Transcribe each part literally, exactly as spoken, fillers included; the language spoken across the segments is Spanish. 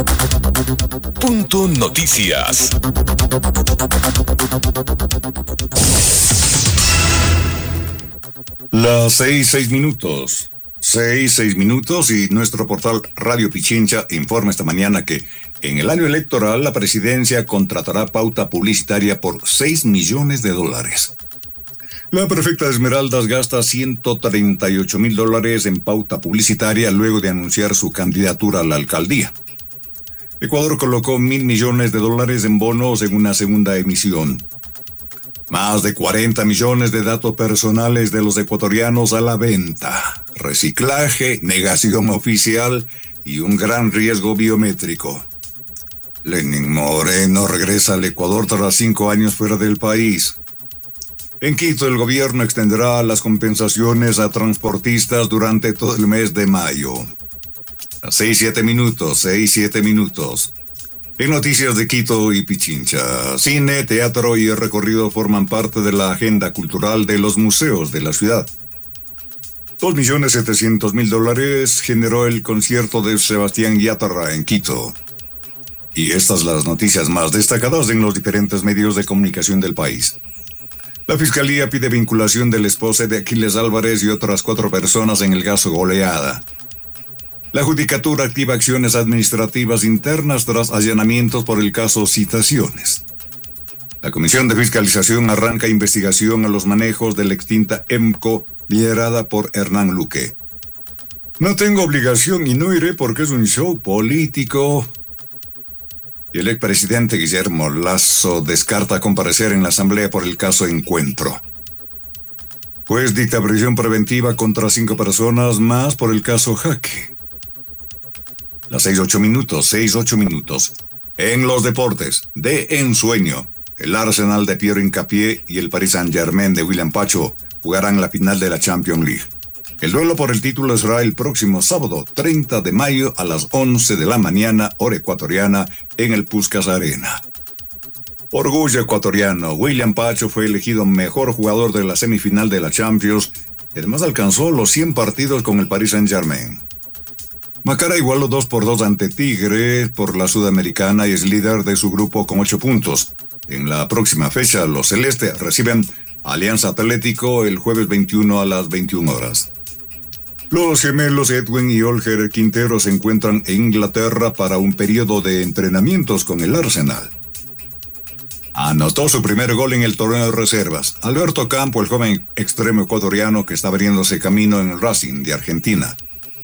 Punto Noticias. Las seis, seis minutos. Seis, seis minutos y nuestro portal Radio Pichincha informa esta mañana que en el año electoral la presidencia contratará pauta publicitaria por seis millones de dólares. La prefecta de Esmeraldas gasta ciento treinta y ocho mil dólares en pauta publicitaria luego de anunciar su candidatura a la alcaldía. Ecuador colocó mil millones de dólares en bonos en una segunda emisión. Más de cuarenta millones de datos personales de los ecuatorianos a la venta. Reciclaje, negación oficial y un gran riesgo biométrico. Lenín Moreno regresa al Ecuador tras cinco años fuera del país. En Quito, el gobierno extenderá las compensaciones a transportistas durante todo el mes de mayo. A seis, siete minutos, seis, siete minutos. En noticias de Quito y Pichincha, cine, teatro y recorrido forman parte de la agenda cultural de los museos de la ciudad. Dos millones setecientos mil dólares generó el concierto de Sebastián Yatra en Quito. Y estas las noticias más destacadas en los diferentes medios de comunicación del país. La Fiscalía pide vinculación del esposo de Aquiles Álvarez y otras cuatro personas en el caso Goleada. La Judicatura activa acciones administrativas internas tras allanamientos por el caso Citaciones. La Comisión de Fiscalización arranca investigación a los manejos de la extinta EMCO, liderada por Hernán Luque. No tengo obligación y no iré porque es un show político. Y el expresidente Guillermo Lasso descarta comparecer en la Asamblea por el caso Encuentro. Juez dicta prisión preventiva contra cinco personas más por el caso Jaque. Las seis, ocho minutos, seis, ocho minutos. En los deportes, de ensueño, el Arsenal de Piero Hincapié y el Paris Saint-Germain de William Pacho jugarán la final de la Champions League. El duelo por el título será el próximo sábado, treinta de mayo, a las once de la mañana, hora ecuatoriana, en el Puskás Arena. Orgullo ecuatoriano, William Pacho fue elegido mejor jugador de la semifinal de la Champions, y además alcanzó los cien partidos con el Paris Saint-Germain. Macara igualó dos por dos ante Tigre por la Sudamericana y es líder de su grupo con ocho puntos. En la próxima fecha, los celestes reciben Alianza Atlético el jueves veintiuno a las veintiuna horas. Los gemelos Edwin y Olger Quintero se encuentran en Inglaterra para un periodo de entrenamientos con el Arsenal. Anotó su primer gol en el torneo de reservas. Alberto Campo, el joven extremo ecuatoriano que está abriéndose camino en el Racing de Argentina.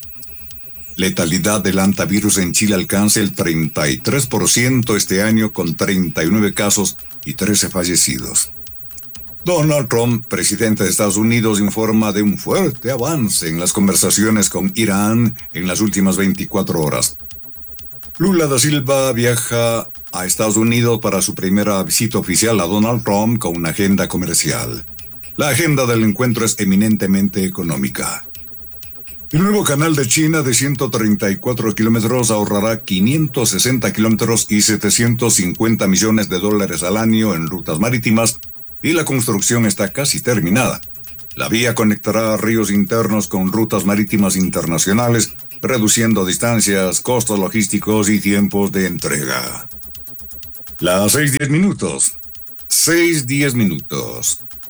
Letalidad del hantavirus en Chile alcanza el treinta y tres por ciento este año con treinta y nueve casos y trece fallecidos. Donald Trump, presidente de Estados Unidos, informa de un fuerte avance en las conversaciones con Irán en las últimas veinticuatro horas. Lula da Silva viaja a Estados Unidos para su primera visita oficial a Donald Trump con una agenda comercial. La agenda del encuentro es eminentemente económica. El nuevo canal de China de ciento treinta y cuatro kilómetros ahorrará quinientos sesenta kilómetros y setecientos cincuenta millones de dólares al año en rutas marítimas y la construcción está casi terminada. La vía conectará ríos internos con rutas marítimas internacionales, reduciendo distancias, costos logísticos y tiempos de entrega. Las seis diez minutos. seis diez minutos.